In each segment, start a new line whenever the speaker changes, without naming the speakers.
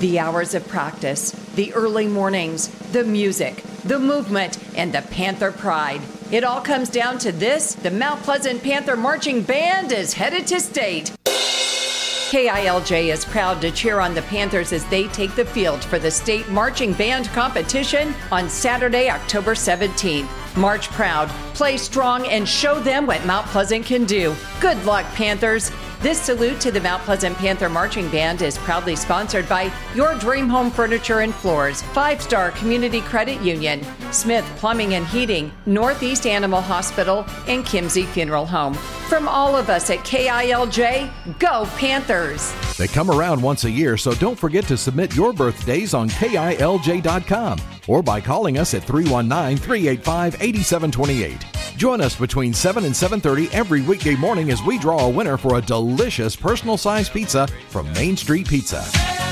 The hours of practice, the early mornings, the music, the movement, and the Panther pride. It all comes down to this: the Mount Pleasant Panther Marching Band is headed to state. KILJ is proud to cheer on the Panthers as they take the field for the state marching band competition on Saturday, October 17th. March proud, play strong, and show them what Mount Pleasant can do. Good luck, Panthers. This salute to the Mount Pleasant Panther Marching Band is proudly sponsored by Your Dream Home Furniture and Floors, 5-Star Community Credit Union, Smith Plumbing and Heating, Northeast Animal Hospital, and Kimsey Funeral Home. From all of us at KILJ, go Panthers!
They come around once a year, so don't forget to submit your birthdays on KILJ.com or by calling us at 319-385-8728. Join us between 7 and 7:30 every weekday morning as we draw a winner for a delicious personal-sized pizza from Main Street Pizza.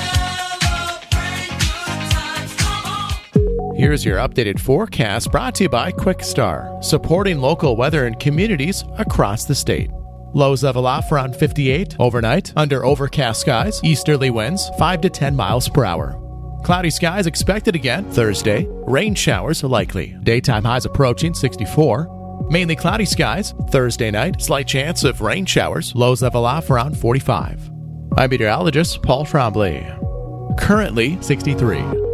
Here's your updated forecast brought to you by QuickStar, supporting local weather and communities across the state. Lows level off around 58 overnight under overcast skies, easterly winds 5 to 10 miles per hour. Cloudy skies expected again Thursday. Rain showers likely. Daytime highs approaching 64. Mainly cloudy skies Thursday night. Slight chance of rain showers. Lows level off around 45. I'm meteorologist Paul Trombley. Currently 63.